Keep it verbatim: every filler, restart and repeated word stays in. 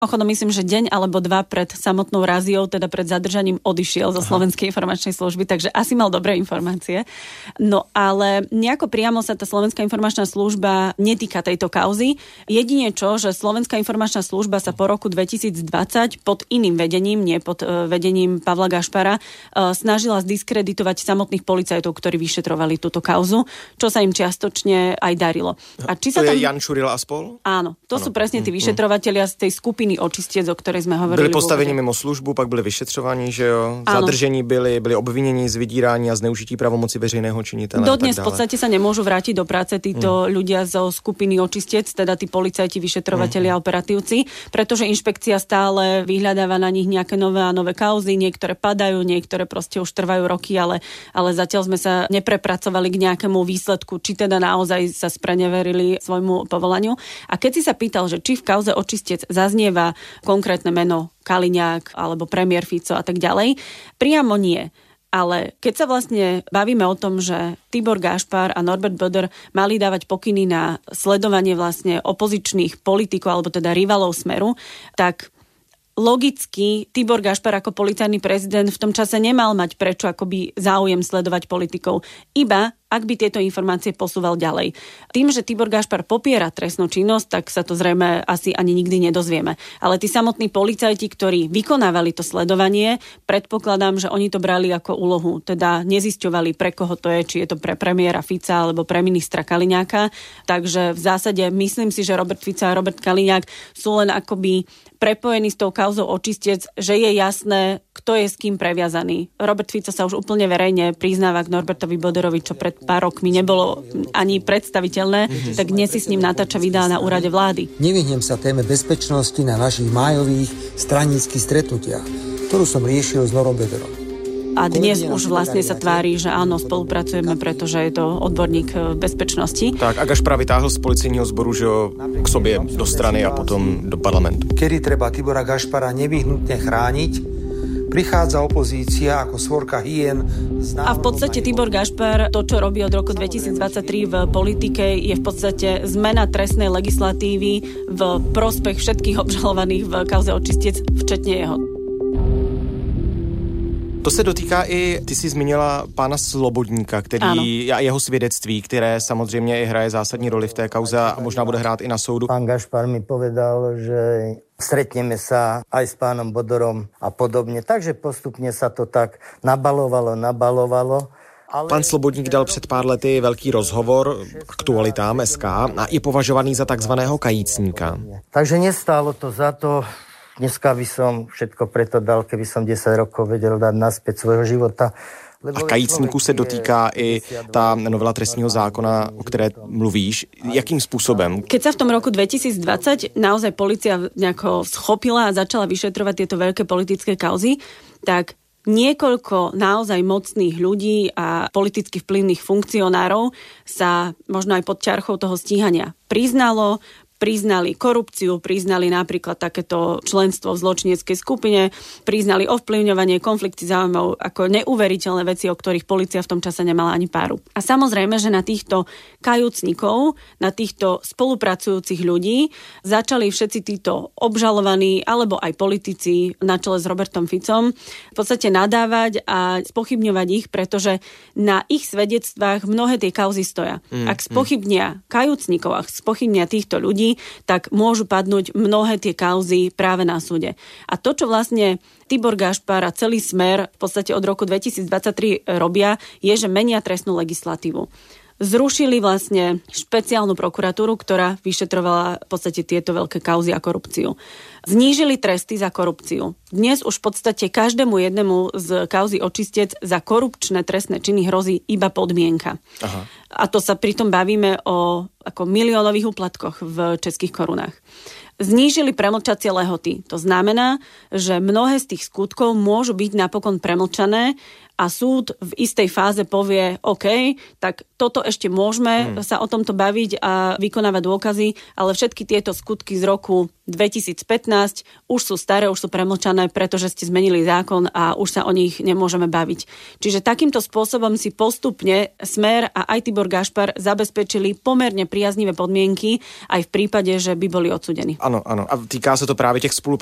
Ochodom myslím, že deň alebo dva pred samotnou raziou, teda pred zadržaním, odišiel zo Slovenskej informačnej služby, takže asi mal dobré informácie. No ale nejako priamo sa tá Slovenská informačná služba netýka tejto kauzy. Jedine čo, že Slovenská informačná služba sa po roku dvetisícdvadsať pod iným vedením, nie pod uh, vedením Pavla Gašpara, uh, snažila zdiskreditovať samotných policajtov, ktorí vyšetrovali túto kauzu, čo sa im čiastočne aj darilo. A či to sa tam... je Jan Šuril a spol? Áno, to ano. sú presne tí vyšetrovatelia z tej skupiny očistiec, o ktorej sme hovorili. Byli postavení mimo službu, pak byli vyšetřovaní, že jo? Zadržení byli, byli obvinění z vydírání a zneužití pravomoci veřejného činitele. Dodnes v podstate sa nemôžu vrátiť do práce títo mm. ľudia zo skupiny očistiec, teda tí policajti, vyšetrovatelia, mm. operatívci, pretože inšpekcia stále vyhľadáva na nich nejaké nové a nové kauzy, niektoré padajú, niektoré proste už trvajú roky, ale, ale zatiaľ sme sa neprepracovali k nejakému výsledku, či teda naozaj sa spreneverili svojmu povolaniu. A keď si sa pýtal, že či v kauze očistiec zaznieva konkrétne meno Kaliňák alebo premiér Fico a tak ďalej, priamo nie. Ale keď sa vlastne bavíme o tom, že Tibor Gašpar a Norbert Böder mali dávať pokyny na sledovanie vlastne opozičných politikov alebo teda rivalov Smeru, tak logicky Tibor Gašpar ako policajný prezident v tom čase nemal mať prečo akoby záujem sledovať politikov. Iba ak by tieto informácie posúval ďalej. Tým, že Tibor Gašpar popiera trestnú činnosť, tak sa to zrejme asi ani nikdy nedozvieme. Ale tí samotní policajti, ktorí vykonávali to sledovanie, predpokladám, že oni to brali ako úlohu. Teda nezisťovali, pre koho to je, či je to pre premiéra Fica alebo pre ministra Kaliňáka. Takže v zásade myslím si, že Robert Fico a Robert Kaliňák sú len akoby prepojení s tou kauzou očistiec, že je jasné, kto je s kým previazaný. Robert Fico sa už úplne verejne priznáva k Norbertovi Böderovi, čo pred pár rokmi nebolo ani predstaviteľné, mm-hmm. tak dnes si s ním natáča videá na úrade vlády. Nevyhnem sa téme bezpečnosti na našich májových straníckych stretnutiach, ktorú som riešil s Norom Böderom. A dnes už vlastne sa tvári, že áno, spolupracujeme, pretože je to odborník bezpečnosti. Tak, a Gašpara vytáhl z policejního sboru, že jo, k sobě do strany a potom do parlamentu. Kedy treba Tibora Gašpara nevyhnutne chrániť, prichádza opozícia ako svorka hyen. A v podstate Tibor Gašpar, to, čo robí od roku dvetisícdvadsaťtri v politike, je v podstate zmena trestnej legislatívy v prospech všetkých obžalovaných v kauze očistiec, včetne jeho. To se dotýká i, ty jsi zmínila pána Slobodníka, který ano. a jeho svědectví, které samozřejmě i hraje zásadní roli v té kauze a možná bude hrát i na soudu. Pán Gašpar mi povedal, že stretneme sa aj s pánom Böderom a podobne. Takže postupne sa to tak nabalovalo, nabalovalo. Ale... Pan Slobodník dal před pár lety velký rozhovor Aktualitám es ká a je považovaný za takzvaného kajícníka. Takže nestálo to za to. Dneska by som všetko preto dal, keby som desať rokov vedel dať naspäť svojho života. A kajícníku se dotýká i ta novela trestního zákona, o které mluvíš. Jakým způsobem? Keď sa v tom roku dvetisícdvadsať naozaj polícia nejako schopila a začala vyšetrovať tieto veľké politické kauzy, tak niekoľko naozaj mocných ľudí a politicky vplyvných funkcionárov sa možno aj pod ťarchou toho stíhania priznalo, priznali korupciu, priznali napríklad takéto členstvo v zločineckej skupine, priznali ovplyvňovanie, konflikty záujmov ako neuveriteľné veci, o ktorých polícia v tom čase nemala ani páru. A samozrejme, že na týchto kajúcnikov, na týchto spolupracujúcich ľudí začali všetci títo obžalovaní alebo aj politici na čele s Robertom Ficom v podstate nadávať a spochybňovať ich, pretože na ich svedectvách mnohé tie kauzy stoja. Mm, Ak spochybnia kajúcnikov, ak spochybnia týchto ľudí, tak môžu padnúť mnohé tie kauzy práve na súde. A to, čo vlastne Tibor Gašpar a celý Smer v podstate od roku dvetisícdvadsaťtri robia, je, že menia trestnú legislatívu. Zrušili vlastne špeciálnu prokuratúru, ktorá vyšetrovala v podstate tieto veľké kauzy a korupciu. Znížili tresty za korupciu. Dnes už v podstate každému jednému z kauzy očistec za korupčné trestné činy hrozí iba podmienka. Aha. A to sa pritom bavíme o ako miliónových úplatkoch v českých korunách. Znížili premlčacie lehoty. To znamená, že mnohé z tých skutkov môžu byť napokon premlčané a súd v istej fáze povie, OK, tak toto ešte môžeme hmm. sa o tomto baviť a vykonávať dôkazy, ale všetky tieto skutky z roku dvetisícpätnásť už sú staré, už sú premlčané, pretože ste zmenili zákon a už sa o nich nemôžeme baviť. Čiže takýmto spôsobom si postupne Smer a aj Tibor Gašpar zabezpečili pomerne priaznivé podmienky aj v prípade, že by boli odsúdení. Ano, ano. A týká se to právě těch spolu